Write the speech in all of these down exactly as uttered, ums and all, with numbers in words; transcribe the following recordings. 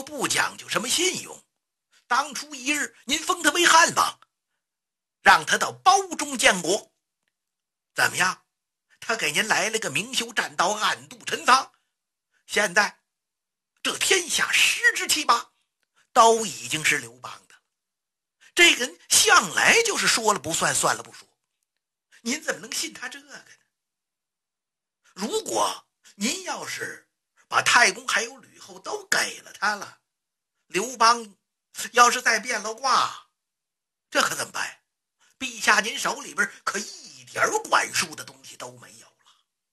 不讲究什么信用，当初一日您封他为汉王，让他到褒中建国，怎么样？他给您来了个明修栈道，暗度陈仓。现在这天下十之七八都已经是刘邦的，这个人向来就是说了不算，算了不说，您怎么能信他这个呢？如果您要是把太公还有吕后都给了他了，刘邦要是再变了卦，这可怎么办？陛下您手里边可一点管束的东西都没有了。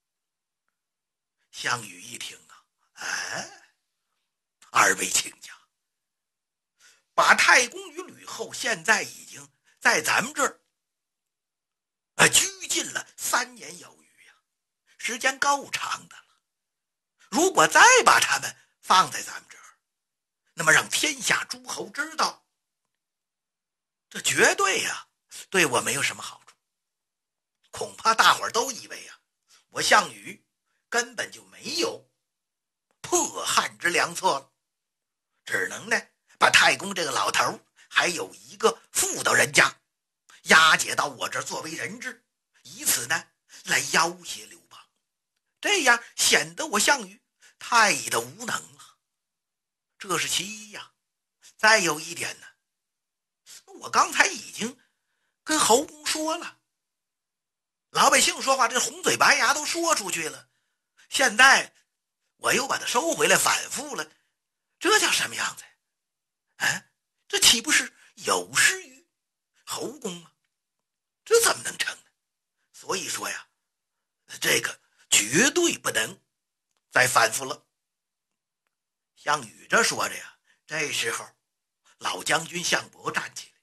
项羽一听啊，哎，二位请讲，把太公与吕后现在已经在咱们这儿啊拘禁了三年有余呀，时间够长的了。如果再把他们放在咱们这儿，那么让天下诸侯知道，这绝对呀对我没有什么好处。恐怕大伙儿都以为啊，我项羽根本就没有破汉之良策了，只能呢把太公这个老头还有一个妇道人家押解到我这儿作为人质，以此呢来要挟刘邦，这样显得我项羽太的无能了。这是其一呀。再有一点呢，我刚才已经跟侯公说了，老百姓说话这红嘴白牙都说出去了，现在我又把它收回来反复了，这叫什么样子啊？这岂不是有失于侯公吗？这怎么能成呢？所以说呀，这个绝对不能再反复了。项羽这说着呀，这时候老将军项伯站起来，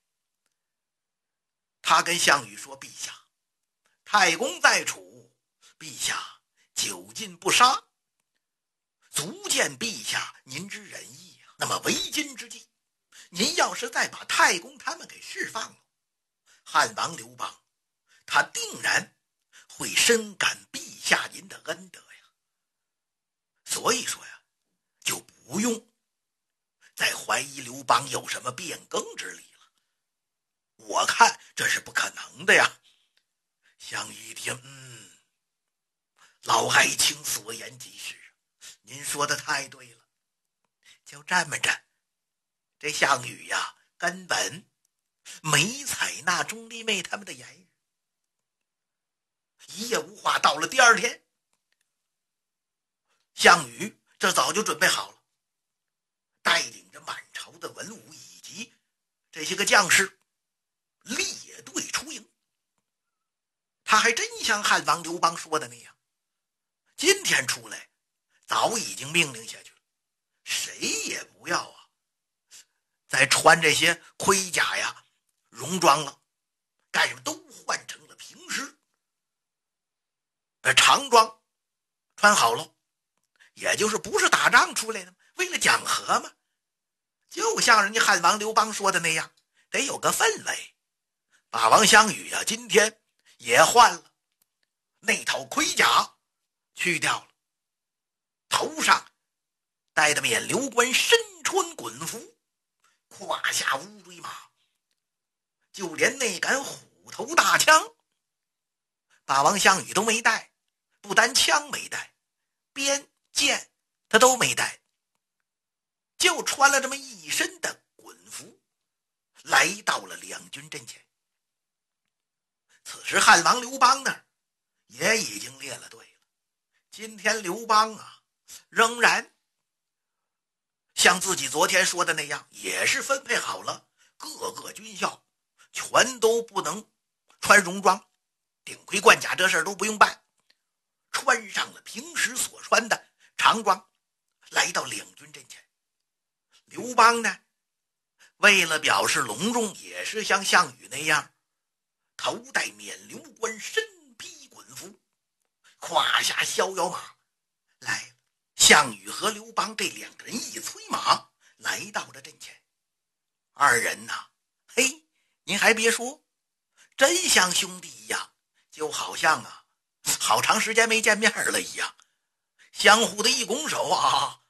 他跟项羽说，陛下，太公在楚，陛下久禁不杀，足见陛下您之仁义啊。那么为今之计，您要是再把太公他们给释放了，汉王刘邦他定然会深感陛下您的恩德呀。所以说呀，就不用再怀疑刘邦有什么变更之理了。我看这是不可能的呀。项羽一听，嗯，老爱卿所言极是，您说的太对了。就这么着，这项羽呀根本没采纳钟离昧他们的言语，一夜无话。到了第二天，项羽这早就准备好了，带领着满朝的文武以及这些个将士列队出营。他还真像汉王刘邦说的那样，今天出来早已经命令下去了，谁也不要啊再穿这些盔甲呀戎装了，干什么都换成了平时长装穿好了，也就是不是打仗出来的，为了讲和嘛。就像人家汉王刘邦说的那样，得有个氛围。霸王项羽啊今天也换了那套盔甲，去掉了，头上戴的冕旒冠，身穿衮服，胯下乌骓马，就连那杆虎头大枪霸王项羽都没带。不单枪没带，鞭剑他都没带，就穿了这么一身的衮服，来到了两军阵前。此时汉王刘邦那儿也已经列了队了。今天刘邦啊仍然像自己昨天说的那样，也是分配好了各个军校全都不能穿戎装，顶盔贯甲这事儿都不用办，穿上了平时所穿的长装，来到两军阵前。刘邦呢为了表示隆重，也是像项羽那样，头戴冕旒冠，身披衮服，胯下逍遥马来了。项羽和刘邦这两个人一催马来到了阵前，二人呐、啊，嘿，您还别说，真像兄弟一样，就好像啊好长时间没见面了一样，相互的一拱手啊，